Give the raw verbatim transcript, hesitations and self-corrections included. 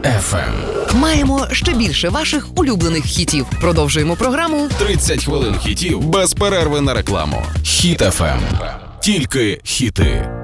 еф ем. Маємо ще більше ваших улюблених хітів. Продовжуємо програму тридцять хвилин хітів без перерви на рекламу. Хіт еф ем. Тільки хіти.